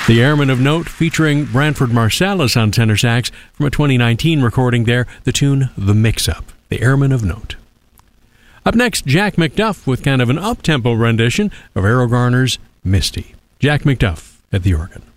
The Airmen of Note, featuring Branford Marsalis on tenor sax from a 2019 recording there, the tune The Mix-Up, The Airmen of Note. Up next, Jack McDuff with kind of an up-tempo rendition of Errol Garner's Misty. Jack McDuff at the organ.